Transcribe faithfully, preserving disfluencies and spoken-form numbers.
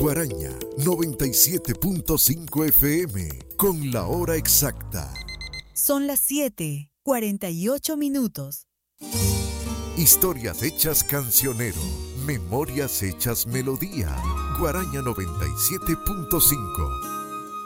Guaraña noventa y siete punto cinco F M con la hora exacta. Son las siete, cuarenta y ocho minutos. Historias hechas cancionero, memorias hechas melodía. Guaraña noventa y siete punto cinco.